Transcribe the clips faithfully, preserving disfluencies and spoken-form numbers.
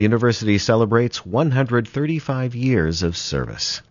The university celebrates one hundred thirty-five years of service.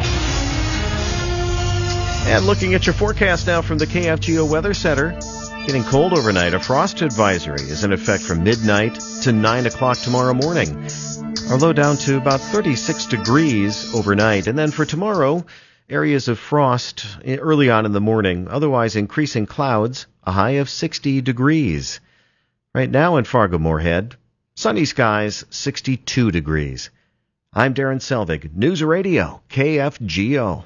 And looking at your forecast now from the K F G O Weather Center, getting cold overnight. A frost advisory is in effect from midnight to nine o'clock tomorrow morning. Our low down to about thirty-six degrees overnight. And then for tomorrow, areas of frost early on in the morning. Otherwise, increasing clouds, a high of sixty degrees. Right now in Fargo-Moorhead, sunny skies, sixty-two degrees. I'm Darren Selvig, News Radio, K F G O.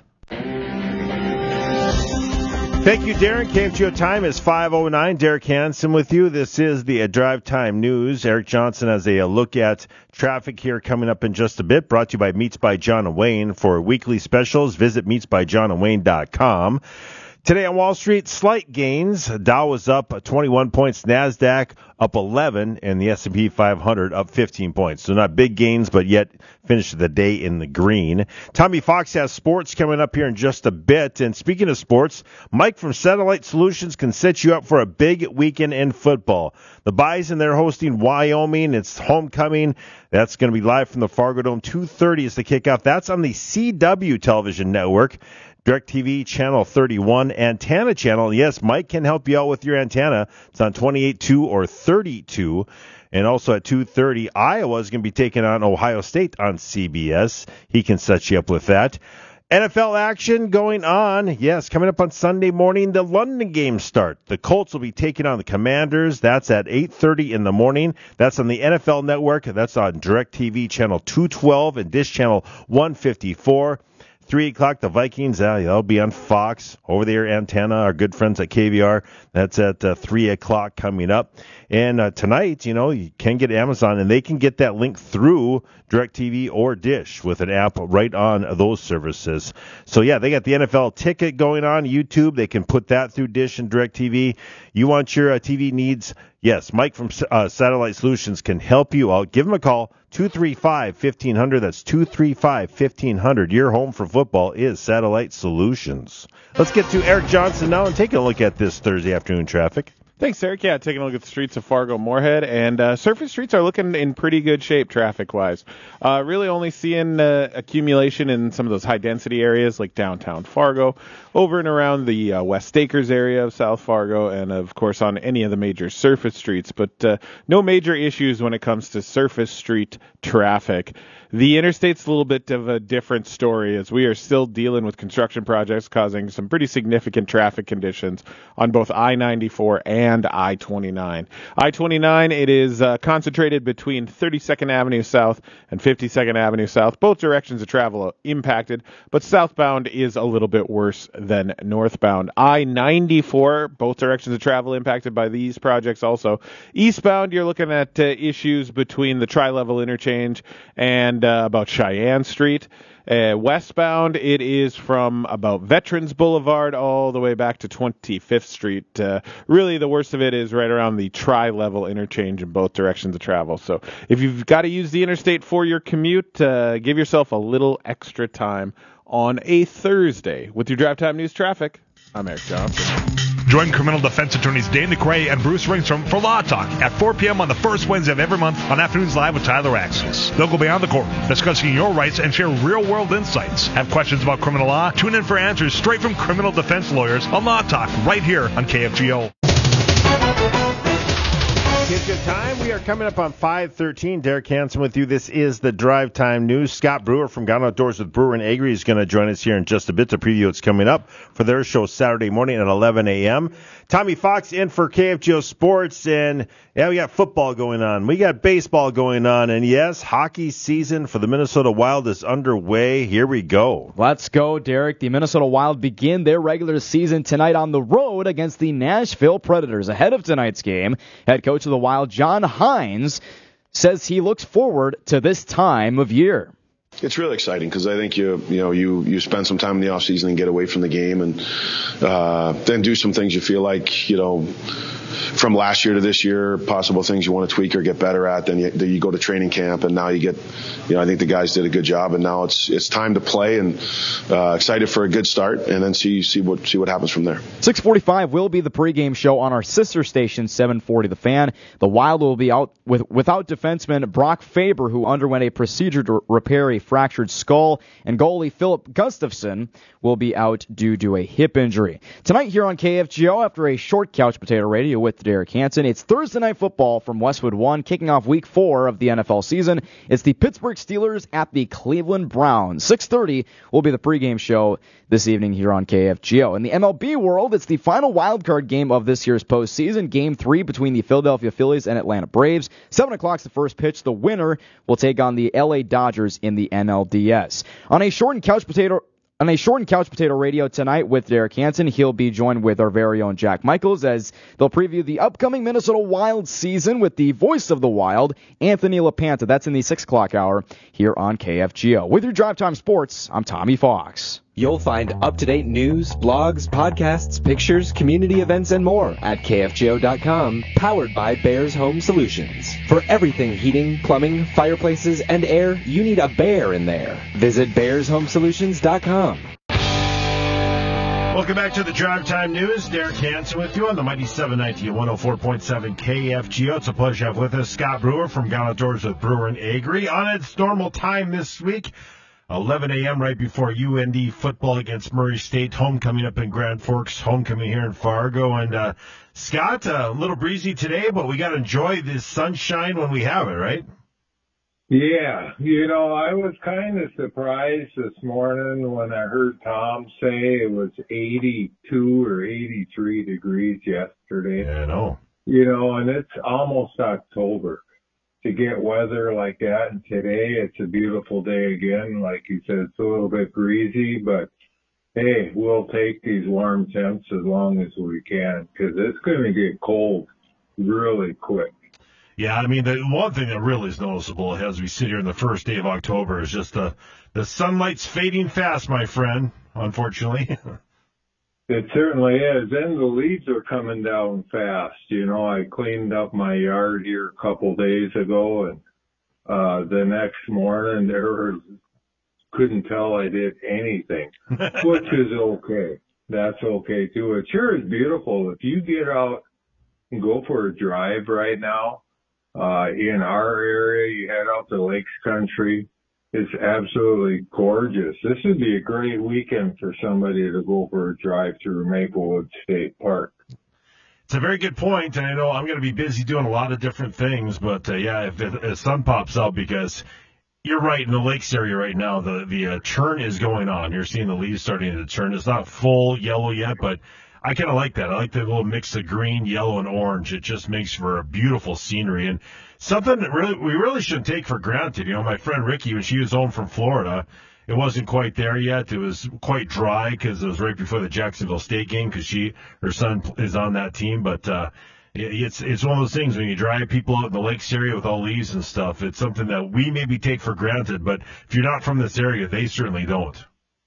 Thank you, Darren. K F G O time is five oh nine. Derek Hansen with you. This is the Drive Time News. Eric Johnson has a look at traffic here coming up in just a bit. Brought to you by Meats by John and Wayne. For weekly specials, visit meats by john and wayne dot com. Today on Wall Street, slight gains. Dow was up twenty-one points, NASDAQ up eleven, and the S and P five hundred up fifteen points. So not big gains, but yet finished the day in the green. Tommy Fox has sports coming up here in just a bit. And speaking of sports, Mike from Satellite Solutions can set you up for a big weekend in football. The Bison, they're hosting Wyoming. It's homecoming. That's going to be live from the Fargo Dome. two thirty is the kickoff. That's on the C W television network. DirecTV Channel thirty-one, Antenna Channel. Yes, Mike can help you out with your antenna. It's on twenty-eight two or thirty-two. And also at two thirty, Iowa is going to be taking on Ohio State on C B S. He can set you up with that. N F L action going on. Yes, coming up on Sunday morning, the London games start. The Colts will be taking on the Commanders. That's at eight thirty in the morning. That's on the N F L Network. That's on DirecTV Channel two twelve and Dish Channel one fifty-four. three o'clock, the Vikings, uh, that'll be on Fox. Over-the-air antenna, our good friends at K V R. That's at uh, three o'clock coming up. And uh, tonight, you know, you can get Amazon, and they can get that link through DirecTV or Dish with an app right on those services. So, yeah, they got the N F L ticket going on YouTube. They can put that through Dish and DirecTV. You want your uh, T V needs? Yes, Mike from uh, Satellite Solutions can help you out. Give him a call, two three five, fifteen hundred. That's two three five, fifteen hundred. Your home for football is Satellite Solutions. Let's get to Eric Johnson now and take a look at this Thursday afternoon traffic. Thanks, Eric. Yeah, taking a look at the streets of Fargo-Moorhead, and uh, surface streets are looking in pretty good shape traffic-wise. Uh, really only seeing uh, accumulation in some of those high-density areas like downtown Fargo, over and around the uh, West Acres area of South Fargo, and, of course, on any of the major surface streets. But uh, no major issues when it comes to surface street traffic. The interstate's a little bit of a different story, as we are still dealing with construction projects causing some pretty significant traffic conditions on both I ninety-four and I twenty-nine. I twenty-nine, it is uh, concentrated between thirty-second Avenue South and fifty-second Avenue South. Both directions of travel are impacted, but southbound is a little bit worse than northbound. I ninety-four, both directions of travel impacted by these projects also. Eastbound, you're looking at uh, issues between the tri-level interchange and uh, about Cheyenne Street. Uh, westbound, it is from about Veterans Boulevard all the way back to twenty-fifth Street. Uh, really, the worst of it is right around the tri-level interchange in both directions of travel. So if you've got to use the interstate for your commute, uh, give yourself a little extra time on a Thursday. With your Drive Time News traffic, I'm Eric Johnson. Join criminal defense attorneys Dane McRae and Bruce Ringstrom for Law Talk at four p.m. on the first Wednesday of every month on Afternoons Live with Tyler Axis. They'll go beyond the court, discussing your rights and share real-world insights. Have questions about criminal law? Tune in for answers straight from criminal defense lawyers on Law Talk right here on K F G O. Kids Good Time. We are coming up on five thirteen. Derek Hansen with you. This is the Drive Time News. Scott Brewer from Gone Outdoors with Brewer and Agri is going to join us here in just a bit to preview what's coming up for their show Saturday morning at eleven a.m. Tommy Fox in for K F G O Sports, and yeah, we got football going on. We got baseball going on, and yes, hockey season for the Minnesota Wild is underway. Here we go. Let's go, Derek. The Minnesota Wild begin their regular season tonight on the road against the Nashville Predators. Ahead of tonight's game, head coach of the Wild, John Hines, says he looks forward to this time of year. It's really exciting because I think you you know you you spend some time in the off season and get away from the game and uh, then do some things you feel like you know from last year to this year, possible things you want to tweak or get better at. Then you, then you go to training camp, and now you get, you know, I think the guys did a good job, and now it's it's time to play, and uh, excited for a good start, and then see see what see what happens from there. six forty-five will be the pregame show on our sister station, seven forty The Fan. The Wild will be out with without defenseman Brock Faber, who underwent a procedure to repair a fractured skull, and goalie Philip Gustafson will be out due to a hip injury. Tonight here on K F G O, after a short Couch Potato Radio with Derek Hansen, it's Thursday Night Football from Westwood One, kicking off week four of the N F L season. It's the Pittsburgh Steelers at the Cleveland Browns. six thirty will be the pregame show this evening here on K F G O. In the M L B world, it's the final wildcard game of this year's postseason, Game three between the Philadelphia Phillies and Atlanta Braves. seven o'clock's the first pitch. The winner will take on the L A Dodgers in the N L D S. On a shortened Couch Potato On a shortened Couch Potato Radio tonight with Derek Hansen, he'll be joined with our very own Jack Michaels as they'll preview the upcoming Minnesota Wild season with the voice of the Wild, Anthony LaPanta. That's in the six o'clock hour here on K F G O. With your Drive Time Sports, I'm Tommy Fox. You'll find up-to-date news, blogs, podcasts, pictures, community events, and more at K F G O dot com, powered by Bears Home Solutions. For everything heating, plumbing, fireplaces, and air, you need a bear in there. Visit Bears Home Solutions dot com. Welcome back to the Drive Time News. Derek Hansen with you on the Mighty seven ninety and one oh four point seven K F G O. It's a pleasure to have with us Scott Brewer from Gone Outdoors with Brewer and Agri on its normal time this week. eleven a.m. right before U N D football against Murray State. Homecoming up in Grand Forks, homecoming here in Fargo. And, uh, Scott, uh, a little breezy today, but we got to enjoy this sunshine when we have it, right? Yeah. You know, I was kind of surprised this morning when I heard Tom say it was eighty-two or eighty-three degrees yesterday. Yeah, I know. You know, and it's almost October. To get weather like that, and today it's a beautiful day again. Like you said, it's a little bit breezy, but hey, we'll take these warm temps as long as we can because it's going to get cold really quick. Yeah, I mean, the one thing that really is noticeable as we sit here in the first day of October is just the, the sunlight's fading fast, my friend, unfortunately. It certainly is. And the leaves are coming down fast. You know, I cleaned up my yard here a couple days ago, and uh the next morning there was, couldn't tell I did anything, which is okay. That's okay too. It sure is beautiful. If you get out and go for a drive right now, uh in our area, you head out to Lakes Country. It's absolutely gorgeous. This would be a great weekend for somebody to go for a drive through Maplewood State Park. It's a very good point, and I know I'm going to be busy doing a lot of different things, but uh, yeah, if, if the sun pops out, because you're right, in the lakes area right now, the, the uh, churn is going on. You're seeing the leaves starting to turn. It's not full yellow yet, but I kind of like that. I like the little mix of green, yellow, and orange. It just makes for a beautiful scenery. And something that really we really shouldn't take for granted. You know, my friend Ricky, when she was home from Florida, it wasn't quite there yet. It was quite dry because it was right before the Jacksonville State game because she, her son is on that team. But uh, it's it's one of those things when you drive people out in the lakes area with all leaves and stuff. It's something that we maybe take for granted, but if you're not from this area, they certainly don't.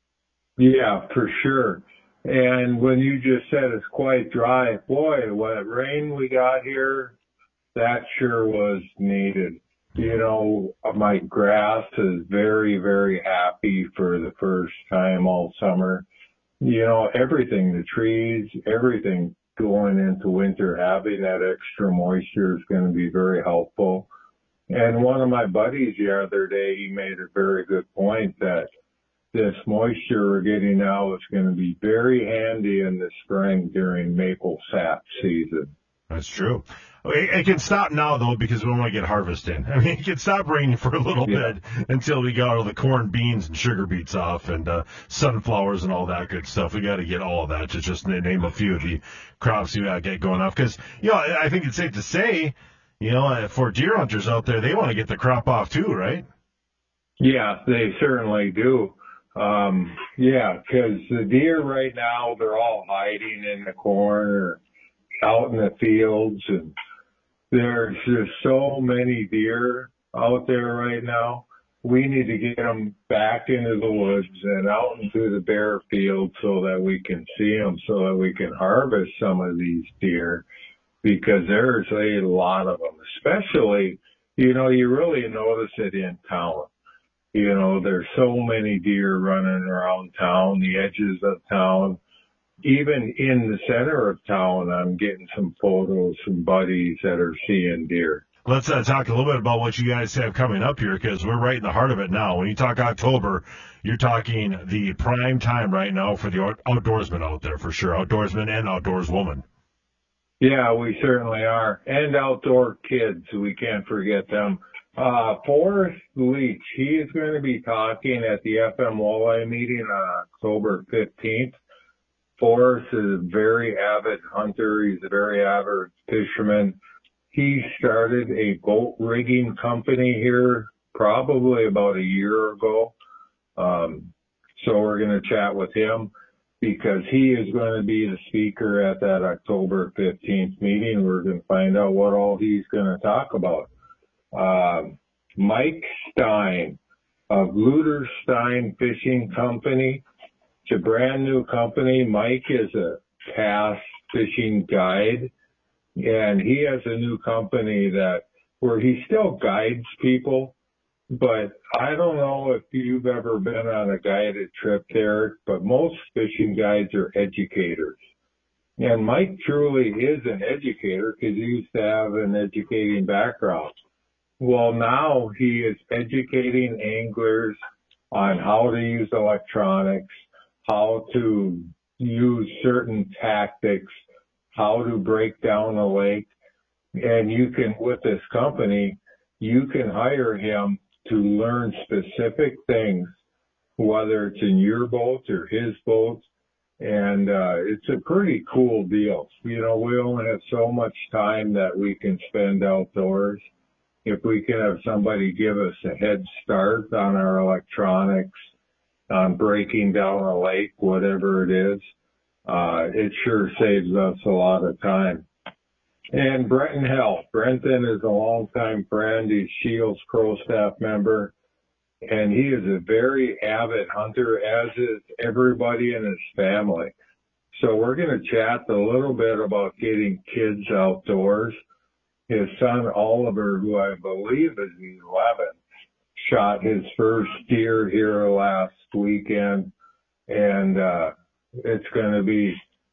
Yeah, for sure. And when you just said it's quite dry, boy, what rain we got here, that sure was needed. You know, my grass is very, very happy for the first time all summer. You know, everything, the trees, everything going into winter, having that extra moisture is going to be very helpful. And one of my buddies the other day, he made a very good point that this moisture we're getting now is going to be very handy in the spring during maple sap season. That's true. It can stop now, though, because we don't want to get harvest in. I mean, it can stop raining for a little yeah. bit until we got all the corn, beans, and sugar beets off, and uh, sunflowers and all that good stuff. We got to get all of that to just name a few of the crops we got to get going off. Because, you know, I think it's safe to say, you know, for deer hunters out there, they want to get the crop off too, right? Yeah, they certainly do. Um, yeah, because the deer right now, they're all hiding in the corn or out in the fields, and there's just so many deer out there right now. We need to get them back into the woods and out into the bare field so that we can see them, so that we can harvest some of these deer. because there's a lot of them, especially, you know, you really notice it in town. You know, there's so many deer running around town, the edges of town. Even in the center of town, I'm getting some photos from buddies that are seeing deer. Let's uh, talk a little bit about what you guys have coming up here, because we're right in the heart of it now. When you talk October, you're talking the prime time right now for the out- outdoorsmen out there, for sure, outdoorsmen and outdoorswomen. Yeah, we certainly are. And outdoor kids, we can't forget them. Uh, Forrest Leach, he is going to be talking at the F M Walleye meeting on October fifteenth. Forrest is a very avid hunter. He's a very avid fisherman. He started a boat rigging company here probably about a year ago. Um, so we're going to chat with him because he is going to be the speaker at that October fifteenth meeting. We're going to find out what all he's going to talk about. Um, Mike Stein of Luderstein Fishing Company. It's a brand new company. Mike is a past fishing guide, and he has a new company that where he still guides people, but I don't know if you've ever been on a guided trip there, but most fishing guides are educators. And Mike truly is an educator because he used to have an educating background. Well, now he is educating anglers on how to use electronics, how to use certain tactics, how to break down a lake. And you can, with this company, you can hire him to learn specific things, whether it's in your boat or his boat. And uh, it's a pretty cool deal. You know, we only have so much time that we can spend outdoors. If we can have somebody give us a head start on our electronics, on breaking down a lake, whatever it is, uh, it sure saves us a lot of time. And Brenton Hell. Brenton is a longtime friend. He's Shields Pro staff member. And he is a very avid hunter, as is everybody in his family. So we're going to chat a little bit about getting kids outdoors. His son Oliver, who I believe is eleven, shot his first deer here last weekend. And uh, it's going to be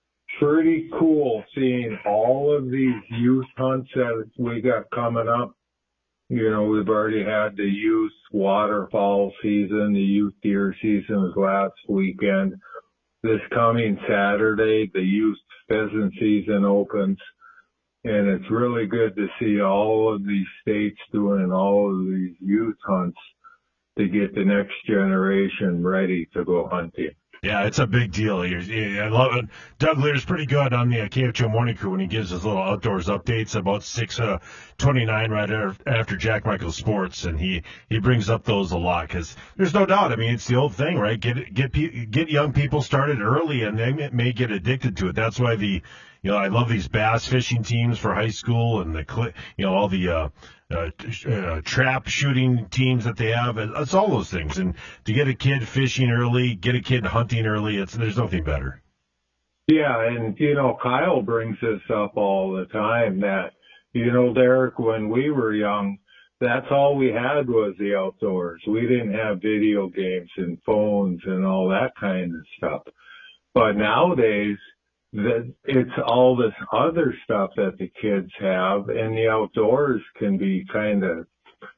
pretty cool seeing all of these youth hunts that we got coming up. You know, we've already had the youth waterfowl season. The youth deer season was last weekend. This coming Saturday, the youth pheasant season opens. And it's really good to see all of these states doing all of these youth hunts to get the next generation ready to go hunting. Yeah, it's a big deal. I love it. Doug Lear's pretty good on the K F G O Morning Crew when he gives his little outdoors updates about six twenty-nine right after Jack Michael Sports, and he, he brings up those a lot because there's no doubt. I mean, it's the old thing, right? Get get get young people started early, and they may get addicted to it. That's why the you know I love these bass fishing teams for high school and the you know all the uh, uh, uh, trap shooting teams that they have. It's all those things, and to get a kid fishing early, get a kid hunting early, it's there's nothing better. Yeah, and you know Kyle brings this up all the time that you know Derek, when we were young, that's all we had was the outdoors. We didn't have video games and phones and all that kind of stuff. But nowadays, that it's all this other stuff that the kids have, and the outdoors can be kind of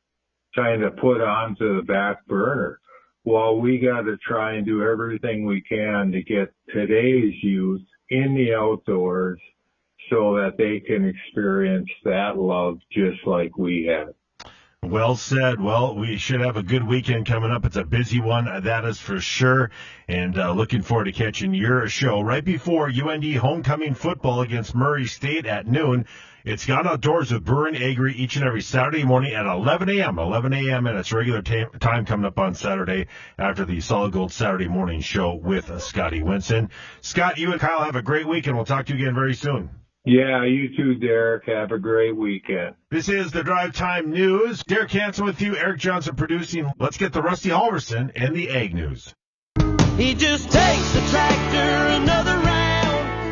kind of put onto the back burner. Well, we got to try and do everything we can to get today's youth in the outdoors so that they can experience that love just like we had. Well said. Well, we should have a good weekend coming up. It's a busy one, that is for sure. And uh, looking forward to catching your show right before U N D homecoming football against Murray State at noon. It's Gone Outdoors with Brewer and Agri each and every Saturday morning at eleven a.m. eleven a.m. and it's regular ta- time coming up on Saturday after the Solid Gold Saturday morning show with uh, Scotty Winson. Scott, you and Kyle have a great weekend. We'll talk to you again very soon. Yeah, you too, Derek. Have a great weekend. This is the Drive Time News. Derek Hansen with you, Eric Johnson producing. Let's get the Rusty Halverson and the Ag News. He just takes the tractor another round and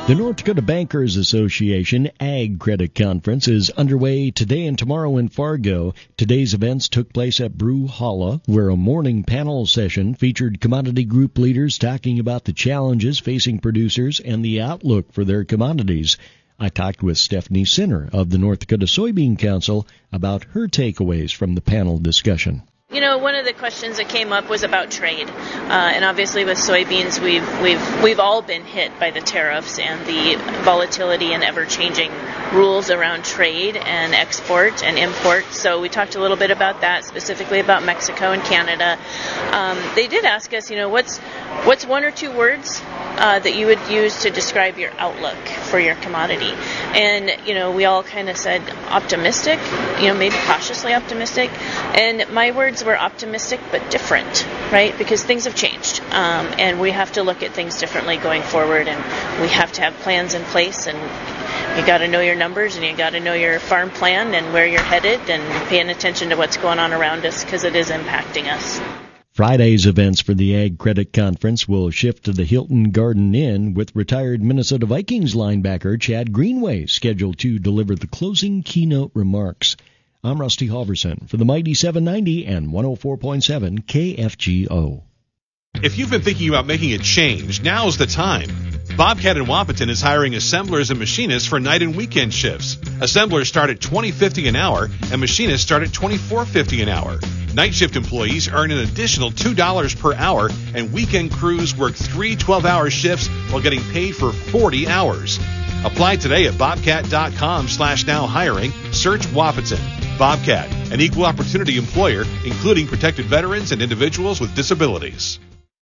The North Dakota Bankers Association Ag Credit Conference is underway today and tomorrow in Fargo. Today's events took place at Brew Halla, where a morning panel session featured commodity group leaders talking about the challenges facing producers and the outlook for their commodities. I talked with Stephanie Sinner of the North Dakota Soybean Council about her takeaways from the panel discussion. You know, one of the questions that came up was about trade, uh, and obviously with soybeans, we've we've we've all been hit by the tariffs and the volatility and ever-changing rules around trade and export and import. So we talked a little bit about that, specifically about Mexico and Canada. Um, they did ask us, you know, what's what's one or two words uh, that you would use to describe your outlook for your commodity? And you know, we all kind of said optimistic, you know, maybe cautiously optimistic. And my words were optimistic but different, right? Because things have changed, um, and we have to look at things differently going forward, and we have to have plans in place, and you got to know your numbers, and you got to know your farm plan and where you're headed, and paying attention to what's going on around us because it is impacting us. Friday's events for the Ag Credit Conference will shift to the Hilton Garden Inn, with retired Minnesota Vikings linebacker Chad Greenway scheduled to deliver the closing keynote remarks. I'm Rusty Halverson for the Mighty seven ninety and one oh four point seven K F G O. If you've been thinking about making a change, now's the time. Bobcat in Wahpeton is hiring assemblers and machinists for night and weekend shifts. Assemblers start at twenty fifty an hour, and machinists start at twenty-four fifty an hour. Night shift employees earn an additional two dollars per hour, and weekend crews work three twelve-hour shifts while getting paid for forty hours. Apply today at bobcat.com slash now hiring. Search Wahpeton. Bobcat, an equal opportunity employer, including protected veterans and individuals with disabilities.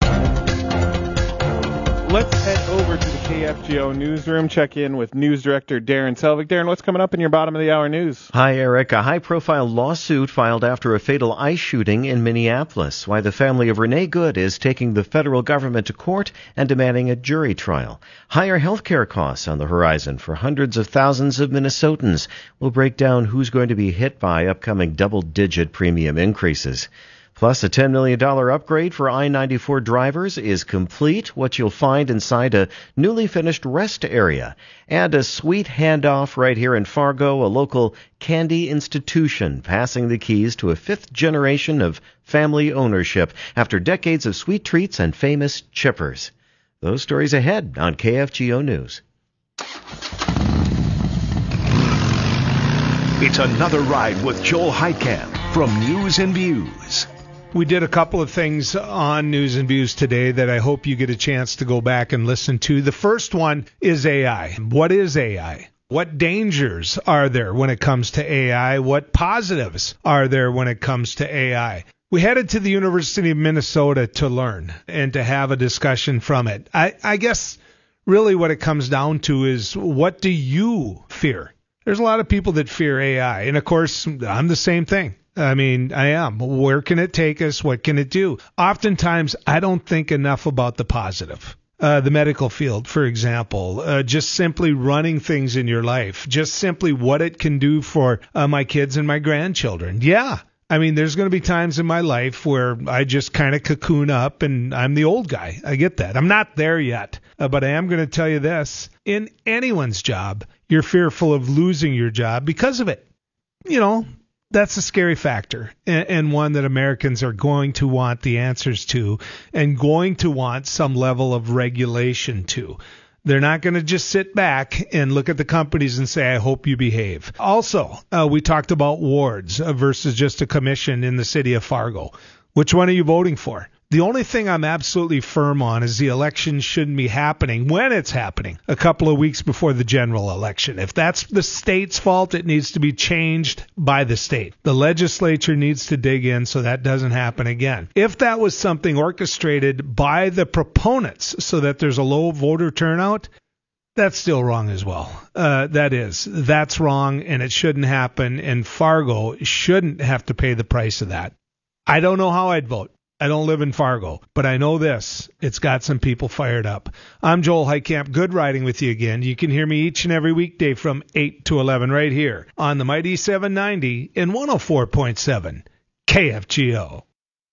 Let's head over to the K F G O newsroom, check in with news director Darren Selvig. Darren, what's coming up in your bottom of the hour news? Hi, Eric. A high-profile lawsuit filed after a fatal ICE shooting in Minneapolis. Why the family of Renee Good is taking the federal government to court and demanding a jury trial. Higher health care costs on the horizon for hundreds of thousands of Minnesotans. We'll break down who's going to be hit by upcoming double-digit premium increases. Plus, a ten million dollars upgrade for I ninety-four drivers is complete, what you'll find inside a newly finished rest area. And a sweet handoff right here in Fargo, a local candy institution passing the keys to a fifth generation of family ownership after decades of sweet treats and famous chippers. Those stories ahead on K F G O News. It's another ride with Joel Heitkamp from News and Views. We did a couple of things on News and Views today that I hope you get a chance to go back and listen to. The first one is A I. What is A I? What dangers are there when it comes to A I? What positives are there when it comes to A I? We headed to the University of Minnesota to learn and to have a discussion from it. I, I guess really what it comes down to is, what do you fear? There's a lot of people that fear A I. And, of course, I'm the same thing. I mean, I am. Where can it take us? What can it do? Oftentimes, I don't think enough about the positive. Uh, the medical field, for example, uh, just simply running things in your life, just simply what it can do for uh, my kids and my grandchildren. Yeah. I mean, there's going to be times in my life where I just kind of cocoon up and I'm the old guy. I get that. I'm not there yet, uh, but I am going to tell you this. In anyone's job, you're fearful of losing your job because of it. You know, that's a scary factor, and, and one that Americans are going to want the answers to and going to want some level of regulation to. They're not going to just sit back and look at the companies and say, I hope you behave. Also, uh, we talked about wards uh, versus just a commission in the city of Fargo. Which one are you voting for? The only thing I'm absolutely firm on is the election shouldn't be happening when it's happening a couple of weeks before the general election. If that's the state's fault, it needs to be changed by the state. The legislature needs to dig in so that doesn't happen again. If that was something orchestrated by the proponents so that there's a low voter turnout, that's still wrong as well. Uh, that is, that's wrong, and it shouldn't happen, and Fargo shouldn't have to pay the price of that. I don't know how I'd vote. I don't live in Fargo, but I know this. It's got some people fired up. I'm Joel Heitkamp. Good riding with you again. You can hear me each and every weekday from eight to eleven right here on the Mighty seven ninety and one oh four point seven K F G O.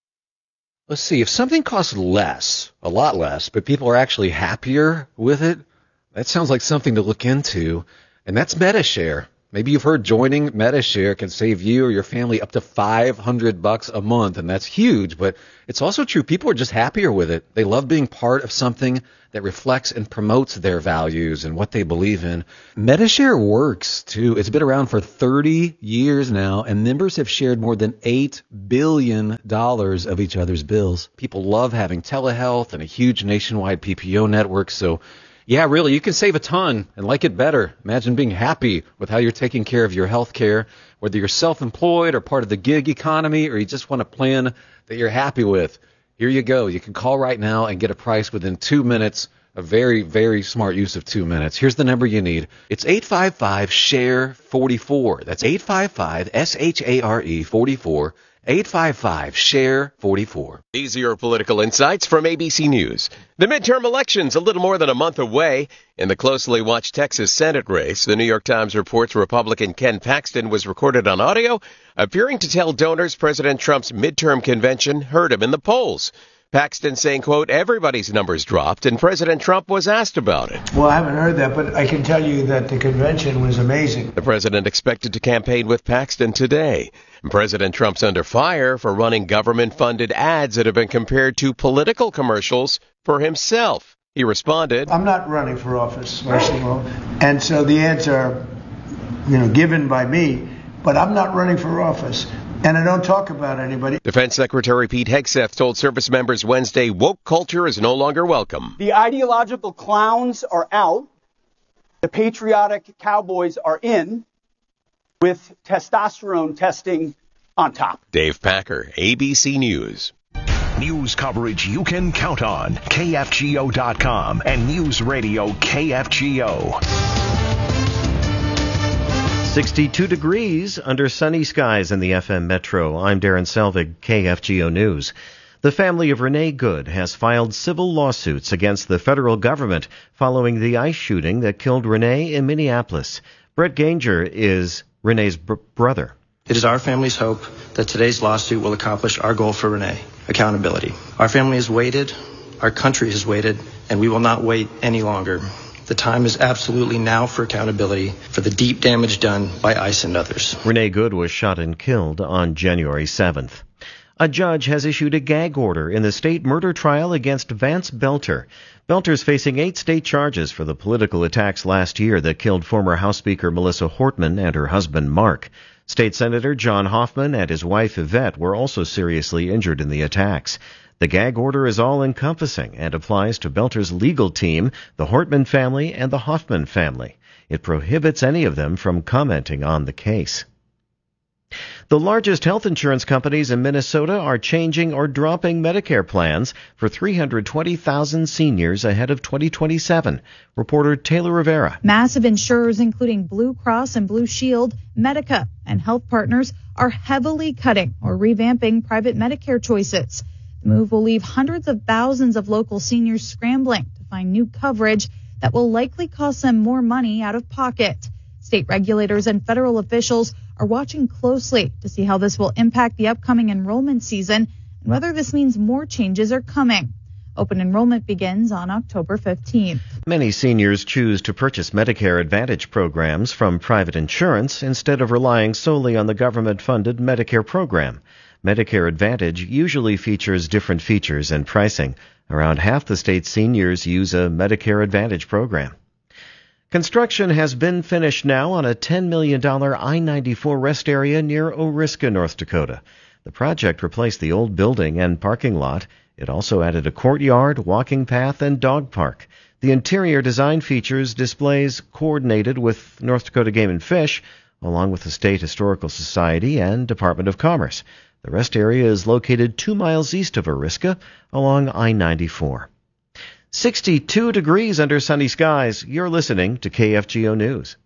Let's see. If something costs less, a lot less, but people are actually happier with it, That sounds like something to look into, and that's MediShare. Maybe you've heard joining MediShare can save you or your family up to five hundred bucks a month, and that's huge, but it's also true. People are just happier with it. They love being part of something that reflects and promotes their values and what they believe in. MediShare works, too. It's been around for thirty years now, and members have shared more than eight billion dollars of each other's bills. People love having telehealth and a huge nationwide P P O network, so yeah, really, you can save a ton and like it better. Imagine being happy with how you're taking care of your health care, whether you're self-employed or part of the gig economy, or you just want a plan that you're happy with. Here you go. You can call right now and get a price within two minutes. A very, very smart use of two minutes. Here's the number you need. It's eight five five, S H A R E, forty-four. That's eight five five, S H A R E, forty-four. eight five five, S H A R E, forty-four. These are your political insights from A B C News. The midterm election's a little more than a month away. In the closely watched Texas Senate race, the New York Times reports Republican Ken Paxton was recorded on audio, appearing to tell donors President Trump's midterm convention hurt him in the polls. Paxton saying, quote, everybody's numbers dropped, and President Trump was asked about it. Well, I haven't heard that, but I can tell you that the convention was amazing. The president expected to campaign with Paxton today. And President Trump's under fire for running government-funded ads that have been compared to political commercials for himself. He responded, I'm not running for office, first of all, and so the ads are, you know, given by me, but I'm not running for office. And I don't talk about anybody. Defense Secretary Pete Hegseth told service members Wednesday woke culture is no longer welcome. The ideological clowns are out. The patriotic cowboys are in, with testosterone testing on top. Dave Packer, A B C News. News coverage you can count on. K F G O dot com and News Radio K F G O. sixty-two degrees under sunny skies in the F M Metro. I'm Darren Selvig, K F G O News. The family of Renee Good has filed civil lawsuits against the federal government following the ICE shooting that killed Renee in Minneapolis. Brett Ganger is Renee's br- brother. It is our family's hope that today's lawsuit will accomplish our goal for Renee, accountability. Our family has waited, our country has waited, and we will not wait any longer. The time is absolutely now for accountability for the deep damage done by ICE and others. Renee Good was shot and killed on January seventh. A judge has issued a gag order in the state murder trial against Vance Belter. Belter's facing eight state charges for the political attacks last year that killed former House Speaker Melissa Hortman and her husband Mark. State Senator John Hoffman and his wife Yvette were also seriously injured in the attacks. The gag order is all-encompassing and applies to Belter's legal team, the Hortman family, and the Hoffman family. It prohibits any of them from commenting on the case. The largest health insurance companies in Minnesota are changing or dropping Medicare plans for three hundred twenty thousand seniors ahead of twenty twenty-seven. Reporter Taylor Rivera. Massive insurers, including Blue Cross and Blue Shield, Medica, and health partners, are heavily cutting or revamping private Medicare choices. The move will leave hundreds of thousands of local seniors scrambling to find new coverage that will likely cost them more money out of pocket. State regulators and federal officials are watching closely to see how this will impact the upcoming enrollment season and whether this means more changes are coming. Open enrollment begins on October fifteenth. Many seniors choose to purchase Medicare Advantage programs from private insurance instead of relying solely on the government-funded Medicare program. Medicare Advantage usually features different features and pricing. Around half the state's seniors use a Medicare Advantage program. Construction has been finished now on a ten million dollars I ninety-four rest area near Oriska, North Dakota. The project replaced the old building and parking lot. It also added a courtyard, walking path, and dog park. The interior design features displays coordinated with North Dakota Game and Fish, along with the State Historical Society and Department of Commerce. The rest area is located two miles east of Oriska along I ninety-four. sixty-two degrees under sunny skies. You're listening to K F G O News.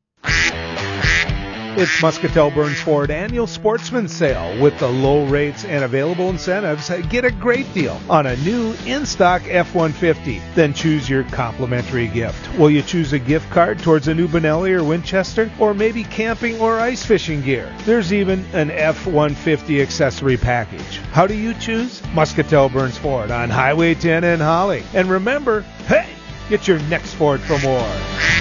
It's Muscatel Burns Ford Annual Sportsman Sale. With the low rates and available incentives, get a great deal on a new in-stock F one fifty. Then choose your complimentary gift. Will you choose a gift card towards a new Benelli or Winchester? Or maybe camping or ice fishing gear? There's even an F one fifty accessory package. How do you choose? Muscatel Burns Ford on Highway ten in Holly. And remember, hey, Get your next Ford for more.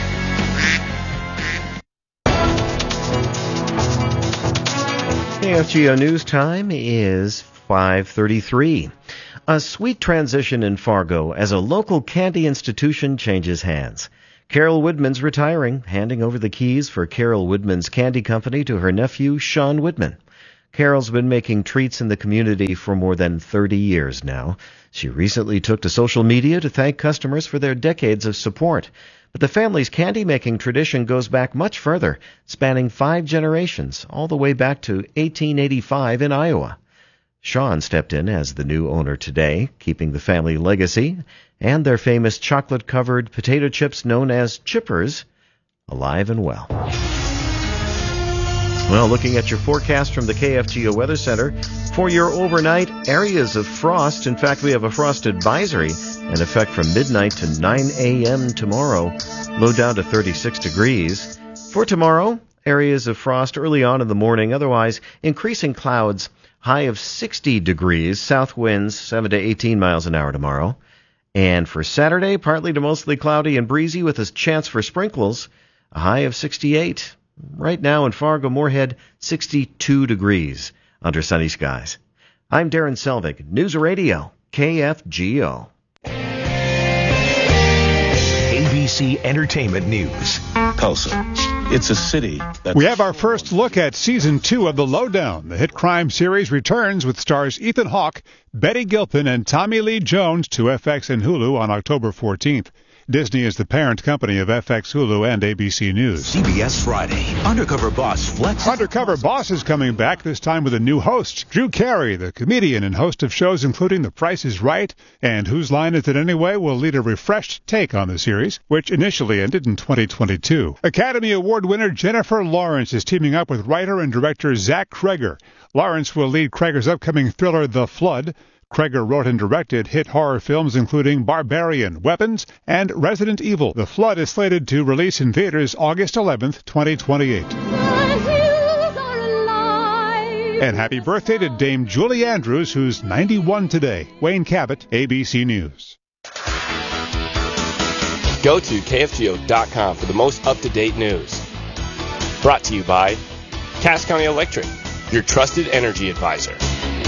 K F G O News Time is five thirty-three. A sweet transition in Fargo as a local candy institution changes hands. Carol Woodman's retiring, handing over the keys for Carol Woodman's Candy Company to her nephew, Sean Woodman. Carol's been making treats in the community for more than thirty years now. She recently took to social media to thank customers for their decades of support. But the family's candy-making tradition goes back much further, spanning five generations, all the way back to eighteen eighty-five in Iowa. Sean stepped in as the new owner today, keeping the family legacy and their famous chocolate-covered potato chips known as chippers alive and well. Well, looking at your forecast from the K F G O Weather Center, for your overnight, areas of frost. In fact, we have a frost advisory in effect from midnight to nine a.m. tomorrow, low down to thirty-six degrees. For tomorrow, areas of frost early on in the morning, otherwise increasing clouds, high of sixty degrees, south winds seven to eighteen miles an hour tomorrow. And for Saturday, partly to mostly cloudy and breezy with a chance for sprinkles, a high of sixty-eight. Right now in Fargo Moorhead, sixty-two degrees under sunny skies. I'm Darren Selvig, News Radio, K F G O. A B C Entertainment News. Tulsa. It's a city that... We have our first look at Season two of The Lowdown. The hit crime series returns with stars Ethan Hawke, Betty Gilpin, and Tommy Lee Jones to F X and Hulu on October fourteenth. Disney is the parent company of F X, Hulu, and A B C News. C B S Friday. Undercover Boss Flex. Undercover Boss is coming back, this time with a new host. Drew Carey, the comedian and host of shows including The Price is Right and Whose Line Is It Anyway, will lead a refreshed take on the series, which initially ended in twenty twenty-two. Academy Award winner Jennifer Lawrence is teaming up with writer and director Zach Cregger. Lawrence will lead Cregger's upcoming thriller The Flood. Cregger wrote and directed hit horror films including Barbarian, Weapons, and Resident Evil. The Flood is slated to release in theaters August eleventh, twenty twenty-eight. And happy birthday to Dame Julie Andrews, who's ninety-one today. Wayne Cabot, A B C News. Go to K F G O dot com for the most up-to-date news. Brought to you by Cass County Electric, your trusted energy advisor.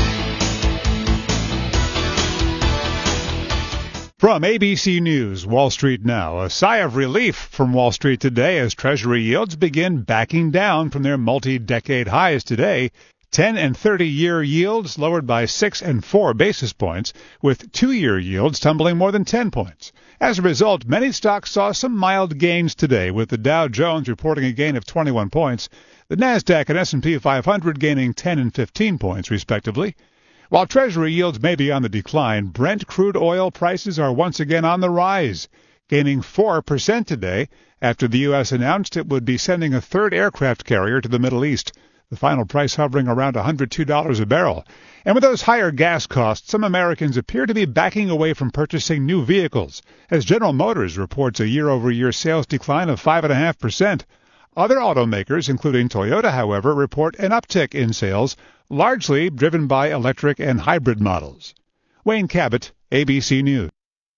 From A B C News, Wall Street Now, a sigh of relief from Wall Street today as Treasury yields begin backing down from their multi-decade highs today. ten and thirty-year yields lowered by six and four basis points, with two-year yields tumbling more than ten points. As a result, many stocks saw some mild gains today, with the Dow Jones reporting a gain of twenty-one points, the Nasdaq and S and P five hundred gaining ten and fifteen points, respectively. While Treasury yields may be on the decline, Brent crude oil prices are once again on the rise, gaining four percent today after the U S announced it would be sending a third aircraft carrier to the Middle East, the final price hovering around one hundred two dollars a barrel. And with those higher gas costs, some Americans appear to be backing away from purchasing new vehicles, as General Motors reports a year-over-year sales decline of five point five percent. Other automakers, including Toyota, however, report an uptick in sales, largely driven by electric and hybrid models. Wayne Cabot, A B C News.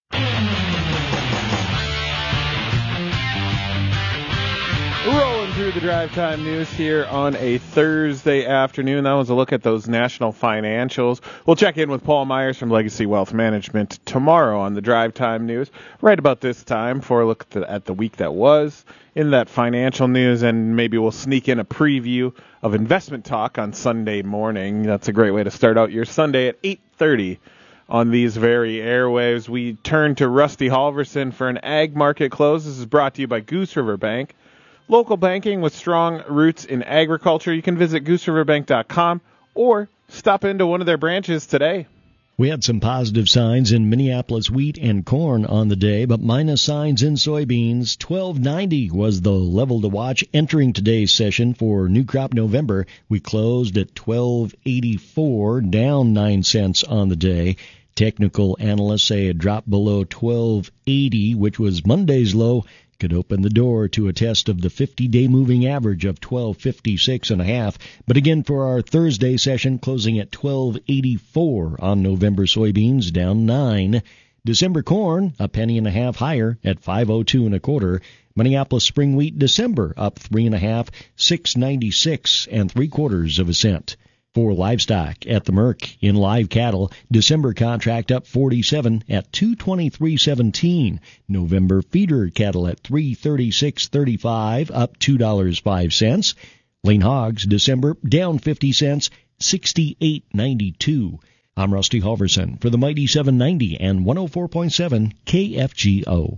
Rolling through the drive time news here on a Thursday afternoon. That was a look at those national financials. We'll check in with Paul Myers from Legacy Wealth Management tomorrow on the drive time news, right about this time, for a look at the, at the week that was in that financial news, and maybe we'll sneak in a preview of investment talk on Sunday morning. That's a great way to start out your Sunday at eight thirty on these very airwaves. We turn to Rusty Halverson for an ag market close. This is brought to you by Goose River Bank. Local banking with strong roots in agriculture. You can visit goose river bank dot com or stop into one of their branches today. We had some positive signs in Minneapolis wheat and corn on the day, but minus signs in soybeans. twelve ninety was the level to watch entering today's session for New Crop November. We closed at twelve eighty-four, down nine cents on the day. Technical analysts say it dropped below twelve eighty, which was Monday's low. Could open the door to a test of the fifty-day moving average of twelve fifty-six and a half. But again, for our Thursday session, closing at twelve eighty-four on November soybeans, down nine. December corn, a penny and a half higher at five oh two and a quarter. Minneapolis spring wheat December up three and a half, six ninety-six and three quarters of a cent. For livestock at the Merc in live cattle, December contract up forty-seven at two twenty-three seventeen. November feeder cattle at three thirty-six thirty-five, up two dollars and five cents. Lean hogs December down fifty cents, sixty-eight ninety-two. I'm Rusty Halverson for the Mighty seven ninety and one oh four point seven K F G O.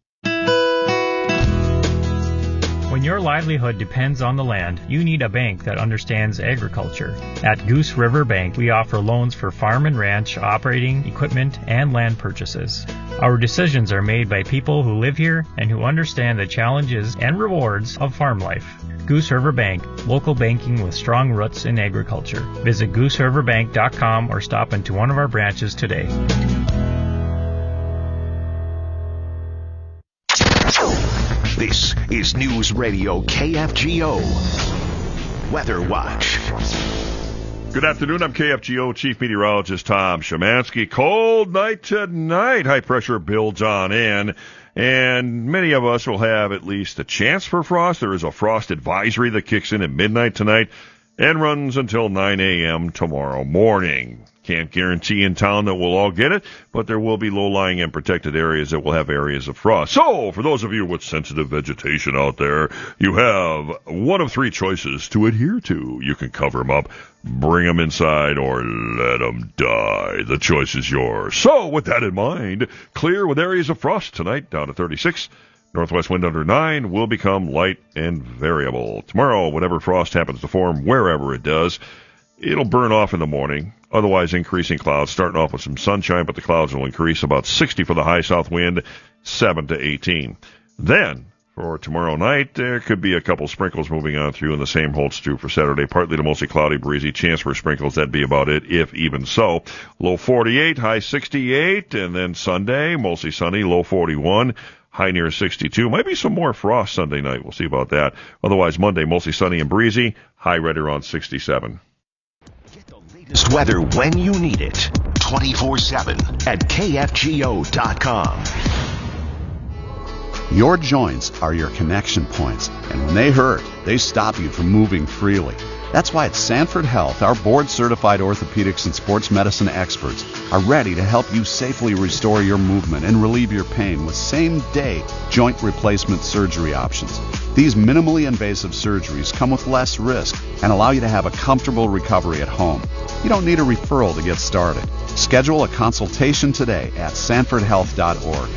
When your livelihood depends on the land, you need a bank that understands agriculture. At Goose River Bank, we offer loans for farm and ranch, operating, equipment, and land purchases. Our decisions are made by people who live here and who understand the challenges and rewards of farm life. Goose River Bank, local banking with strong roots in agriculture. Visit goose river bank dot com or stop into one of our branches today. This is News Radio K F G O Weather Watch. Good afternoon. I'm K F G O Chief Meteorologist Tom Szymanski. Cold night tonight. High pressure builds on in, and many of us will have at least a chance for frost. There is a frost advisory that kicks in at midnight tonight and runs until nine a.m. tomorrow morning. Can't guarantee in town that we'll all get it, but there will be low-lying and protected areas that will have areas of frost. So, for those of you with sensitive vegetation out there, you have one of three choices to adhere to. You can cover them up, bring them inside, or let them die. The choice is yours. So, with that in mind, clear with areas of frost tonight, down to thirty-six. Northwest wind under nine will become light and variable. Tomorrow, whenever frost happens to form, wherever it does, it'll burn off in the morning. Otherwise, increasing clouds, starting off with some sunshine, but the clouds will increase about sixty for the high south wind, seven to eighteen. Then, for tomorrow night, there could be a couple sprinkles moving on through, and the same holds true for Saturday. Partly to mostly cloudy, breezy, chance for sprinkles. That'd be about it, if even so. Low forty-eight, high sixty-eight, and then Sunday, mostly sunny, low forty-one. High near sixty-two. Might be some more frost Sunday night. We'll see about that. Otherwise, Monday, mostly sunny and breezy. High right around sixty-seven. Get the latest weather when you need it. twenty-four seven at K F G O dot com. Your joints are your connection points, and when they hurt, they stop you from moving freely. That's why at Sanford Health, our board-certified orthopedics and sports medicine experts are ready to help you safely restore your movement and relieve your pain with same-day joint replacement surgery options. These minimally invasive surgeries come with less risk and allow you to have a comfortable recovery at home. You don't need a referral to get started. Schedule a consultation today at sanford health dot org.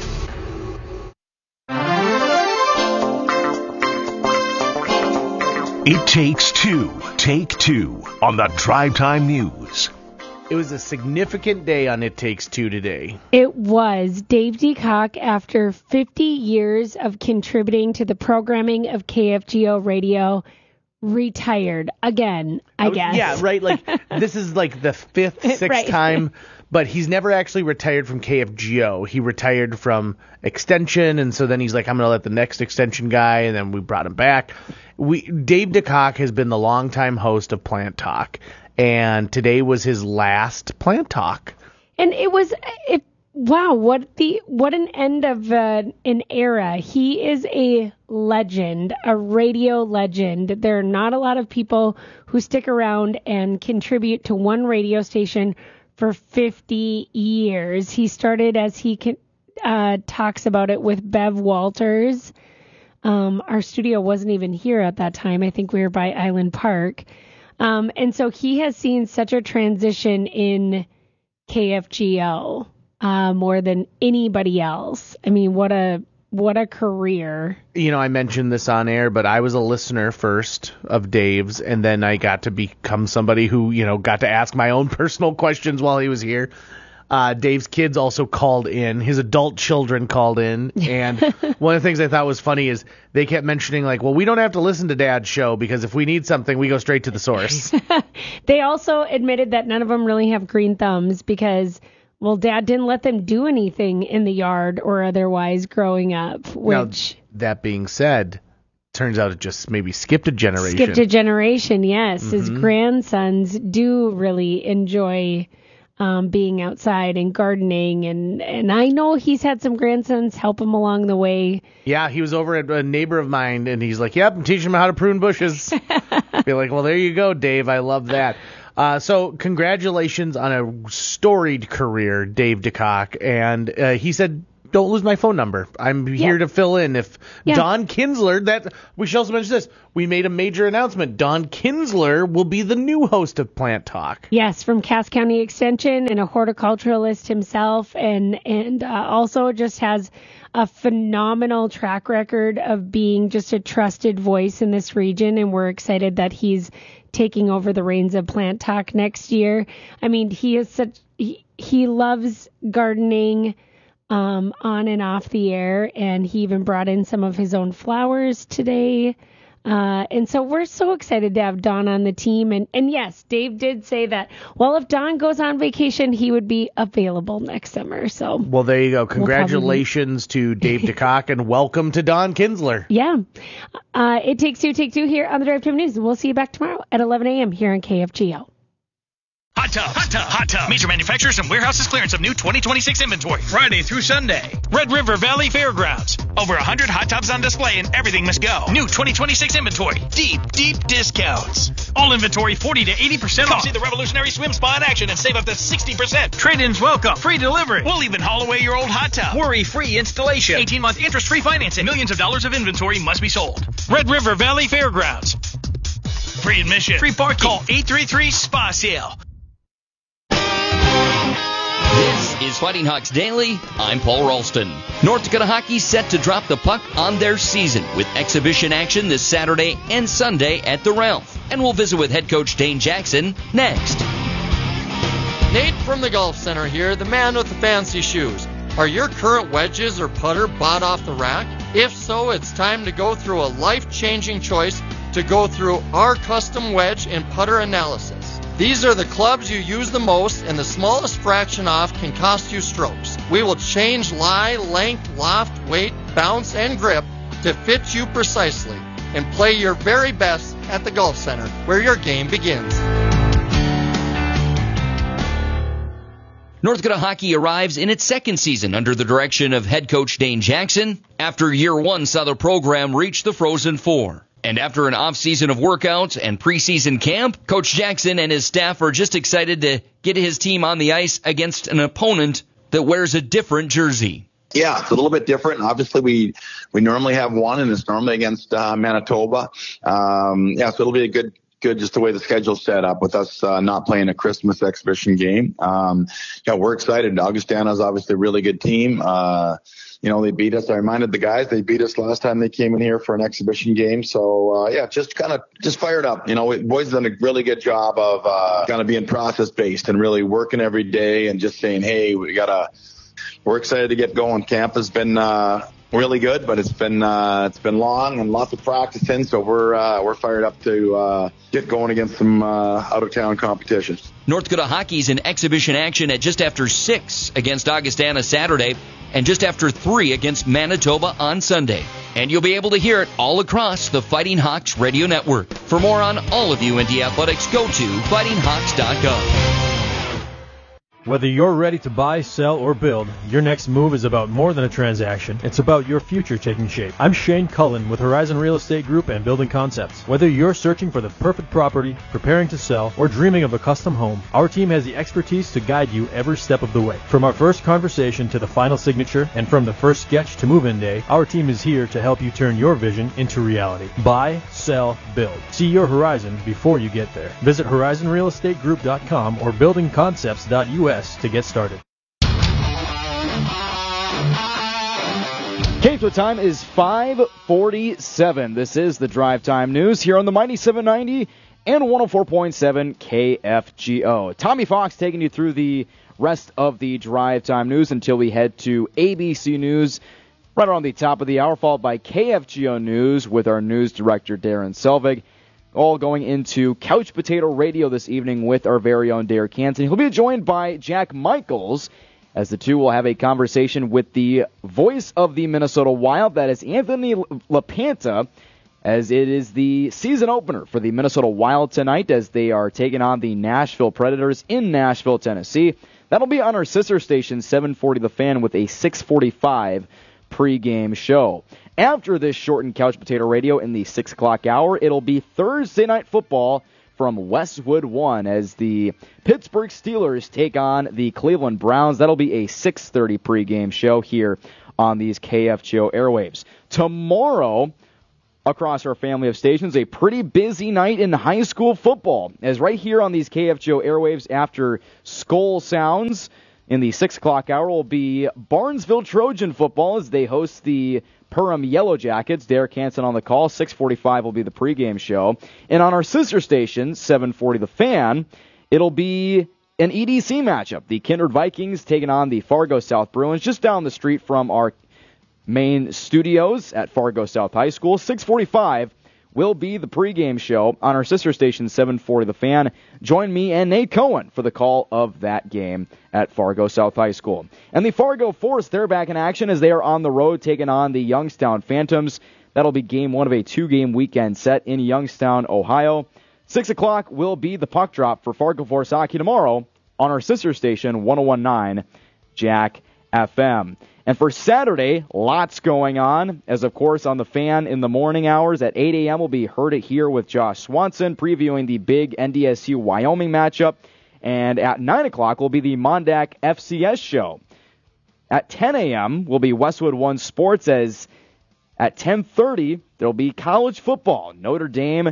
It takes two. Take two on the Drive Time News. It was a significant day on It Takes Two today. It was. Dave DeCock, after fifty years of contributing to the programming of K F G O Radio, retired again, I, I was, guess. Yeah, right. Like, this is like the fifth, sixth right. time, but he's never actually retired from K F G O. He retired from Extension, and so then he's like, I'm going to let the next Extension guy, and then we brought him back. We Dave DeCock has been the longtime host of Plant Talk, and today was his last Plant Talk. And it was, it, wow, what the what an end of uh, an era. He is a legend, a radio legend. There are not a lot of people who stick around and contribute to one radio station for fifty years. He started, as he can, uh, talks about it, with Bev Walters. Um, our studio wasn't even here at that time. I think we were by Island Park. Um, and so he has seen such a transition in K F G O uh, more than anybody else. I mean, what a what a career. You know, I mentioned this on air, but I was a listener first of Dave's, and then I got to become somebody who, you know, got to ask my own personal questions while he was here. Uh, Dave's kids also called in. His adult children called in. And one of the things I thought was funny is they kept mentioning, like, well, we don't have to listen to Dad's show because if we need something, we go straight to the source. They also admitted that none of them really have green thumbs because, well, Dad didn't let them do anything in the yard or otherwise growing up, which... Now, that being said, turns out it just maybe skipped a generation. Skipped a generation, yes. Mm-hmm. His grandsons do really enjoy... um, being outside and gardening. And, and I know he's had some grandsons help him along the way. Yeah, he was over at a neighbor of mine, and he's like, yep, I'm teaching him how to prune bushes. Be like, well, there you go, Dave. I love that. Uh, so congratulations on a storied career, Dave DeCock. And uh, he said, don't lose my phone number. I'm here yeah. to fill in. If yeah. Don Kinsler, that we should also mention this, we made a major announcement. Don Kinsler will be the new host of Plant Talk. Yes, from Cass County Extension and a horticulturalist himself, and and uh, also just has a phenomenal track record of being just a trusted voice in this region, and we're excited that he's taking over the reins of Plant Talk next year. I mean, he is such he, he loves gardening. Um, on and off the air, and he even brought in some of his own flowers today. Uh, and so we're so excited to have Don on the team. And, and yes, Dave did say that, well, if Don goes on vacation, he would be available next summer. So, well, there you go. Congratulations we'll probably... to Dave DeCock, and welcome to Don Kinsler. Yeah. Uh, it takes two, take two here on the Drive Time News. We'll see you back tomorrow at eleven a.m. here on K F G O. Hot Tub, Hot Tub, Hot Tub. Major manufacturers and warehouses clearance of new twenty twenty-six inventory. Friday through Sunday. Red River Valley Fairgrounds. Over one hundred hot tubs on display and everything must go. New twenty twenty-six inventory. Deep, deep discounts. All inventory forty to eighty percent off. See the revolutionary swim spa in action and save up to sixty percent. Trade-ins welcome. Free delivery. We'll even haul away your old hot tub. Worry-free installation. eighteen-month interest-free financing. Millions of dollars of inventory must be sold. Red River Valley Fairgrounds. Free admission. Free parking. Call eight three three S P A Sale. This is Fighting Hawks Daily. I'm Paul Ralston. North Dakota Hockey set to drop the puck on their season with exhibition action this Saturday and Sunday at the Ralph. And we'll visit with head coach Dane Jackson next. Nate from the Golf Center here, the man with the fancy shoes. Are your current wedges or putter bought off the rack? If so, it's time to go through a life-changing choice to go through our custom wedge and putter analysis. These are the clubs you use the most, and the smallest fraction off can cost you strokes. We will change lie, length, loft, weight, bounce, and grip to fit you precisely, and play your very best at the Golf Center, where your game begins. North Dakota Hockey arrives in its second season under the direction of head coach Dane Jackson after year one saw the program reach the Frozen Four. And after an off-season of workouts and preseason camp, Coach Jackson and his staff are just excited to get his team on the ice against an opponent that wears a different jersey. Yeah, it's a little bit different. Obviously, we we normally have one, and it's normally against uh, Manitoba. Um, yeah, so it'll be a good, good just the way the schedule's set up with us uh, not playing a Christmas exhibition game. Um, yeah, we're excited. Augustana's obviously a really good team. Uh, You know, they beat us. I reminded the guys they beat us last time they came in here for an exhibition game. So, uh, yeah, just kind of just fired up. You know, boys done a really good job of uh, kind of being process based and really working every day and just saying, hey, we got to we're excited to get going. Camp has been uh, really good, but it's been uh, it's been long and lots of practicing. So we're uh, we're fired up to uh, get going against some uh, out of town competitions. North Dakota Hockey's in exhibition action at just after six against Augustana Saturday, and just after three against Manitoba on Sunday. And you'll be able to hear it all across the Fighting Hawks radio network. For more on all of U N D athletics, go to fighting hawks dot gov. Whether you're ready to buy, sell, or build, your next move is about more than a transaction. It's about your future taking shape. I'm Shane Cullen with Horizon Real Estate Group and Building Concepts. Whether you're searching for the perfect property, preparing to sell, or dreaming of a custom home, our team has the expertise to guide you every step of the way. From our first conversation to the final signature, and from the first sketch to move-in day, our team is here to help you turn your vision into reality. Buy, sell, build. See your horizon before you get there. Visit horizon real estate group dot com or building concepts dot U S to get started. Cape's time is five forty-seven. This is the Drive Time News here on the Mighty seven ninety and one oh four point seven K F G O. Tommy Fox taking you through the rest of the Drive Time News until we head to A B C News right around the top of the hour, followed by K F G O News with our news director, Darren Selvig. All going into Couch Potato Radio this evening with our very own Derek Hansen. He'll be joined by Jack Michaels, as the two will have a conversation with the voice of the Minnesota Wild, that is Anthony LaPanta, as it is the season opener for the Minnesota Wild tonight as they are taking on the Nashville Predators in Nashville, Tennessee. That'll be on our sister station, seven forty The Fan, with a six forty-five pregame show. After this shortened Couch Potato Radio in the six o'clock hour, it'll be Thursday Night Football from Westwood One as the Pittsburgh Steelers take on the Cleveland Browns. That'll be a six thirty pregame show here on these K F G O airwaves. Tomorrow, across our family of stations, a pretty busy night in high school football, as right here on these K F G O airwaves after Skull Sounds in the six o'clock hour will be Barnesville Trojan football as they host the Perham Yellow Jackets. Derek Hansen on the call. six forty-five will be the pregame show. And on our sister station, seven forty The Fan, it'll be an E D C matchup. The Kindred Vikings taking on the Fargo South Bruins just down the street from our main studios at Fargo South High School. six forty-five will be the pregame show on our sister station, seven forty The Fan. Join me and Nate Cohen for the call of that game at Fargo South High School. And the Fargo Force, they're back in action as they are on the road taking on the Youngstown Phantoms. That'll be game one of a two-game weekend set in Youngstown, Ohio. six o'clock will be the puck drop for Fargo Force hockey tomorrow on our sister station, one oh one point nine Jack F M. And for Saturday, lots going on, as of course on the Fan in the morning hours at eight a.m. will be Heard It Here with Josh Swanson, previewing the big N D S U Wyoming matchup. And at nine o'clock will be the Mondac F C S show. At ten a.m. will be Westwood One Sports, as at ten thirty there will be college football. Notre Dame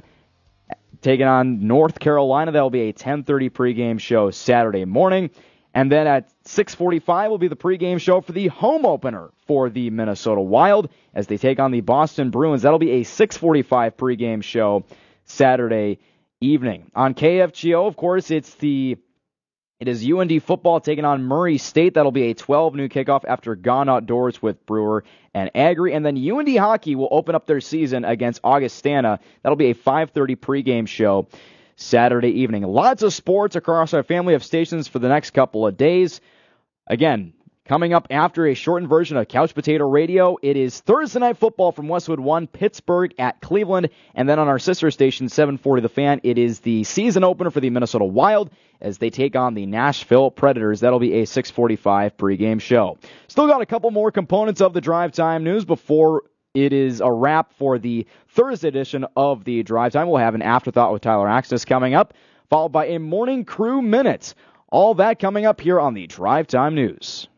taking on North Carolina. That will be a ten thirty pregame show Saturday morning. And then at six forty-five will be the pregame show for the home opener for the Minnesota Wild as they take on the Boston Bruins. That'll be a six forty-five pregame show Saturday evening. On K F G O, of course, it's the it is U N D football taking on Murray State. That'll be a twelve noon kickoff after Gone Outdoors with Brewer and Agri. And then U N D hockey will open up their season against Augustana. That'll be a five thirty pregame show Saturday evening. Lots of sports across our family of stations for the next couple of days. Again, coming up after a shortened version of Couch Potato Radio, it is Thursday Night Football from Westwood One, Pittsburgh at Cleveland. And then on our sister station, seven forty The Fan, it is the season opener for the Minnesota Wild as they take on the Nashville Predators. That'll be a six forty-five pregame show. Still got a couple more components of the Drive Time News before it is a wrap for the Thursday edition of the Drive Time. We'll have an afterthought with Tyler Axness coming up, followed by a morning crew minute. All that coming up here on the Drive Time News.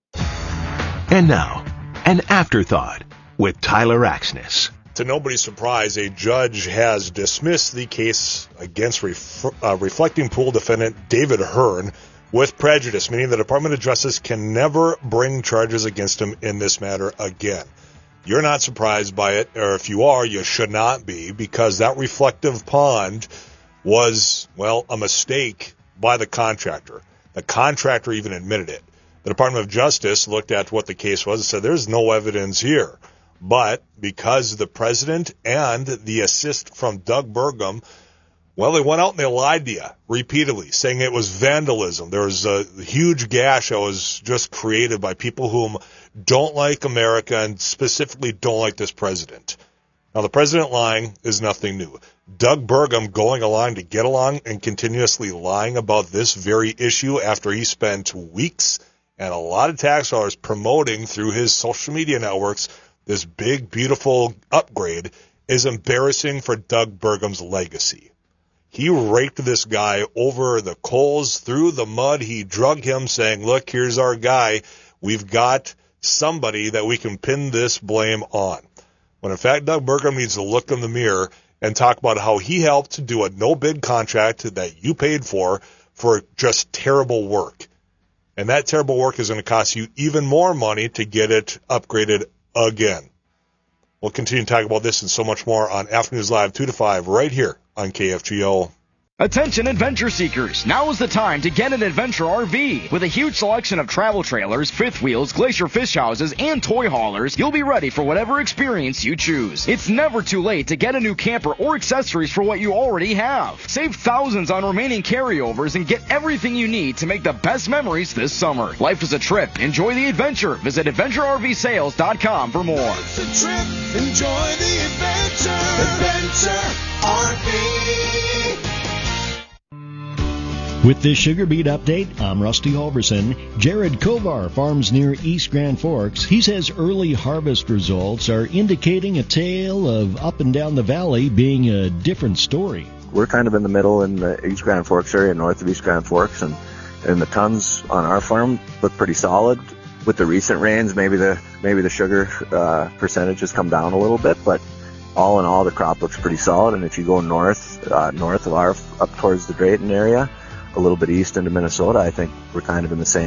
And now, an afterthought with Tyler Axness. To nobody's surprise, a judge has dismissed the case against ref- uh, reflecting pool defendant David Hearn with prejudice, meaning the Department of Justice can never bring charges against him in this matter again. You're not surprised by it, or if you are, you should not be, because that reflective pond was, well, a mistake by the contractor. The contractor even admitted it. The Department of Justice looked at what the case was and said, there's no evidence here. But because the president and the assist from Doug Burgum, well, they went out and they lied to you repeatedly, saying it was vandalism. There was a huge gash that was just created by people whom don't like America and specifically don't like this president. Now, the president lying is nothing new. Doug Burgum going along to get along and continuously lying about this very issue after he spent weeks and a lot of tax dollars promoting through his social media networks this big, beautiful upgrade is embarrassing for Doug Burgum's legacy. He raked this guy over the coals, through the mud. He drug him saying, look, here's our guy. We've got somebody that we can pin this blame on. When in fact, Doug Burgum needs to look in the mirror and talk about how he helped to do a no-bid contract that you paid for, for just terrible work. And that terrible work is going to cost you even more money to get it upgraded again. We'll continue to talk about this and so much more on Afternoons Live two to five right here on K F G O. Attention adventure seekers, now is the time to get an adventure R V. With a huge selection of travel trailers, fifth wheels, Glacier fish houses, and toy haulers, you'll be ready for whatever experience you choose. It's never too late to get a new camper or accessories for what you already have. Save thousands on remaining carryovers and get everything you need to make the best memories this summer. Life is a trip. Enjoy the adventure. Visit adventure R V sales dot com for more. It's a trip. Enjoy the adventure. Adventure R V. With this Sugar Beet update, I'm Rusty Halverson. Jared Kovar farms near East Grand Forks. He says early harvest results are indicating a tale of up and down the valley being a different story. We're kind of in the middle in the East Grand Forks area, north of East Grand Forks, and, and the tons on our farm look pretty solid. With the recent rains, maybe the maybe the sugar uh, percentage has come down a little bit, but all in all, the crop looks pretty solid. And if you go north, uh, north of our, up towards the Drayton area, a little bit east into Minnesota, I think we're kind of in the same